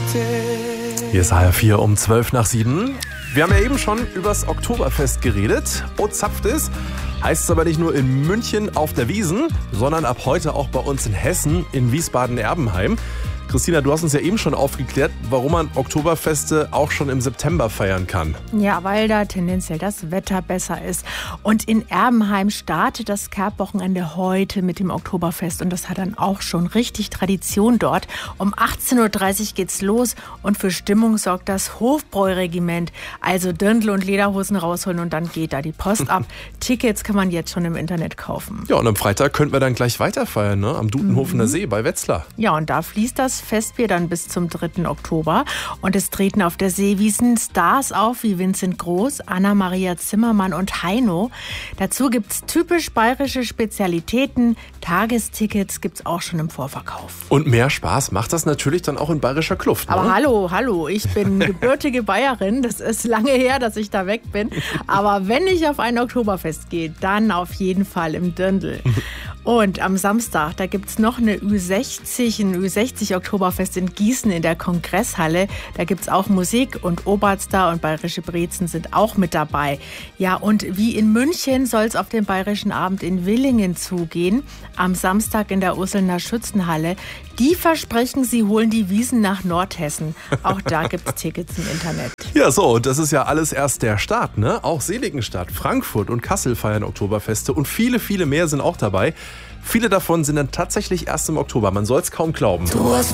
Hier ist HR4 um 7:12. Wir haben ja eben schon übers Oktoberfest geredet. Und zapft es. Heißt es aber nicht nur in München auf der Wiesn, sondern ab heute auch bei uns in Hessen, in Wiesbaden-Erbenheim. Christina, du hast uns ja eben schon aufgeklärt, warum man Oktoberfeste auch schon im September feiern kann. Ja, weil da tendenziell das Wetter besser ist. Und in Erbenheim startet das Kerbwochenende heute mit dem Oktoberfest. Und das hat dann auch schon richtig Tradition dort. Um 18:30 Uhr geht's los und für Stimmung sorgt das Hofbräuregiment. Also Dirndl und Lederhosen rausholen und dann geht da die Post ab. Tickets kann man jetzt schon im Internet kaufen. Ja, und am Freitag könnten wir dann gleich weiterfeiern, ne? Am Dudenhofener See bei Wetzlar. Ja, und da fließt das Festbier dann bis zum 3. Oktober. Und es treten auf der Seewiesn Stars auf wie Vincent Groß, Anna-Maria Zimmermann und Heino. Dazu gibt's typisch bayerische Spezialitäten. Tagestickets gibt's auch schon im Vorverkauf. Und mehr Spaß macht das natürlich dann auch in bayerischer Kluft, ne? Aber hallo, ich bin gebürtige Bayerin. Das ist lange her, dass ich da weg bin. Aber wenn ich auf ein Oktoberfest gehe, dann auf jeden Fall im Dirndl. Und am Samstag, da gibt's noch ein Ü60-Oktoberfest in Gießen in der Kongresshalle. Da gibt's auch Musik und Oberster und bayerische Brezen sind auch mit dabei. Ja, und wie in München soll es auf den Bayerischen Abend in Willingen zugehen. Am Samstag in der Urselner Schützenhalle. Die versprechen, sie holen die Wiesn nach Nordhessen. Auch da gibt's Tickets im Internet. Ja, so, und das ist ja alles erst der Start, ne? Auch Seligenstadt, Frankfurt und Kassel feiern Oktoberfeste und viele, viele mehr sind auch dabei. Viele davon sind dann tatsächlich erst im Oktober. Man soll es kaum glauben.